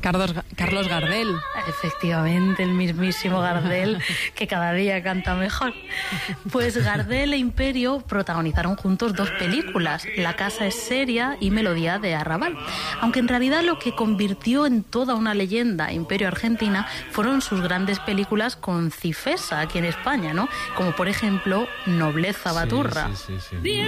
Carlos Gardel. Efectivamente, el mismísimo Gardel, que cada día canta mejor. Pues Gardel e Imperio protagonizaron juntos 2 películas, La casa es seria y Melodía de Arrabal. Aunque en realidad lo que convirtió en toda una leyenda Imperio Argentina fueron sus grandes películas con Cifesa aquí en España, ¿no? Como por ejemplo Nobleza Baturra. Sí.